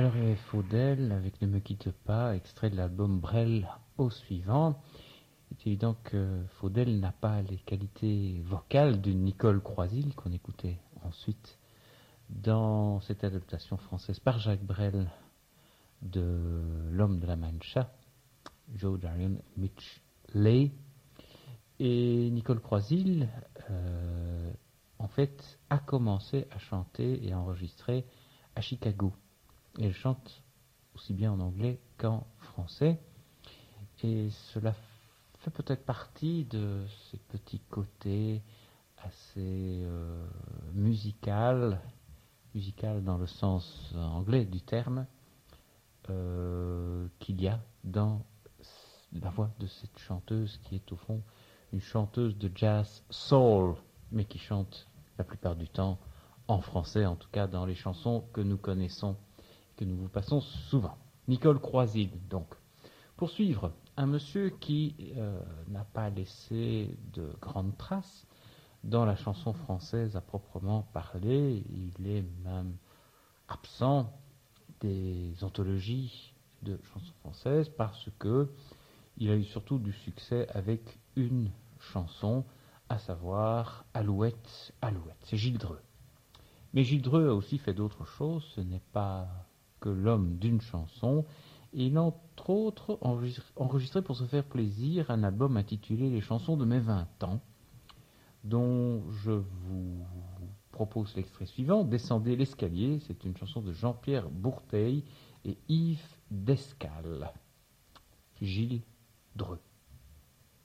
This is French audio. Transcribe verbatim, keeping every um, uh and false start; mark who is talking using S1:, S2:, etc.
S1: Alors il y avait Faudel avec Ne me quitte pas, extrait de l'album Brel au suivant. Il est évident que Faudel n'a pas les qualités vocales d'une Nicole Croisille qu'on écoutait ensuite dans cette adaptation française par Jacques Brel de L'homme de la Mancha, Joe Darion Mitchley. Et Nicole Croisille, euh, en fait, a commencé à chanter et à enregistrer à Chicago. Et elle chante aussi bien en anglais qu'en français. Et cela fait peut-être partie de ces petits côtés assez euh, musical, musical dans le sens anglais du terme, euh, qu'il y a dans la voix de cette chanteuse qui est au fond une chanteuse de jazz soul, mais qui chante la plupart du temps en français, en tout cas dans les chansons que nous connaissons, que nous vous passons souvent. Nicole Croisille, donc. Pour suivre, un monsieur qui euh, n'a pas laissé de grandes traces dans la chanson française à proprement parler. Il est même absent des anthologies de chansons françaises parce que il a eu surtout du succès avec une chanson, à savoir Alouette, Alouette. C'est Gilles Dreux. Mais Gilles Dreux a aussi fait d'autres choses. Ce n'est pas que l'homme d'une chanson. Et il a entre autres enregistré pour se faire plaisir un album intitulé Les chansons de mes vingt ans, dont je vous propose l'extrait suivant, Descendez l'escalier. C'est une chanson de Jean-Pierre Bourteil et Yves Descales. Gilles Dreux.